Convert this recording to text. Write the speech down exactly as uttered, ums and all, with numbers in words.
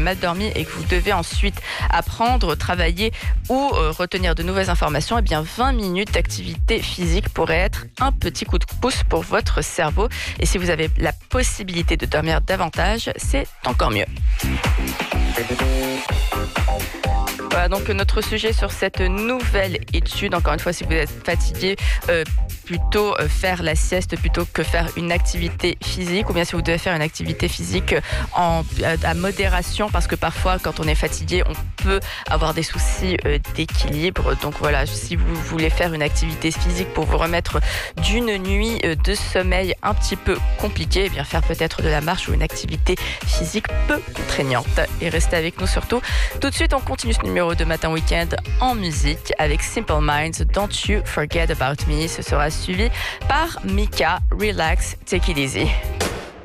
mal dormi et que vous devez ensuite apprendre, travailler ou euh, retenir de nouvelles informations, eh bien vingt minutes d'activité physique pourrait être un petit coup de pouce pour votre cerveau. Et si vous avez la possibilité de dormir davantage, c'est encore mieux. Voilà donc notre sujet sur cette nouvelle étude. Encore une fois, si vous êtes fatigué, euh, plutôt euh, faire la sieste plutôt que faire une activité physique, ou bien si vous devez faire une activité physique en, à, à modération, parce que parfois quand on est fatigué, on peut avoir des soucis euh, d'équilibre. Donc voilà, si vous voulez faire une activité physique pour vous remettre d'une nuit euh, de sommeil un petit peu compliquée, eh bien faire peut-être de la marche ou une activité physique peu contraignante. Et restez avec nous surtout. Tout de suite, on continue ce numéro de Matin Week-end en musique avec Simple Minds, Don't You Forget About Me. Ce sera suivi par Mika, Relax, Take It Easy.